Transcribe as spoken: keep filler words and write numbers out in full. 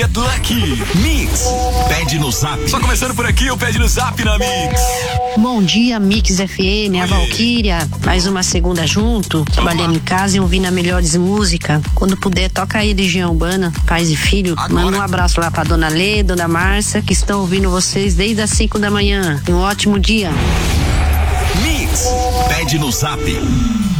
Get Lucky Mix. Pede no Zap. Só começando por aqui, o Pede no Zap na Mix. Bom dia, Mix F M, a Valquíria. Mais uma segunda junto, trabalhando em casa e ouvindo a Melhores Música. Quando puder, toca aí Legião Urbana, pais e filho. Agora. Manda um abraço lá pra Dona Lê, Dona Márcia, que estão ouvindo vocês desde as cinco da manhã. Um ótimo dia. Mix. Pede no Zap.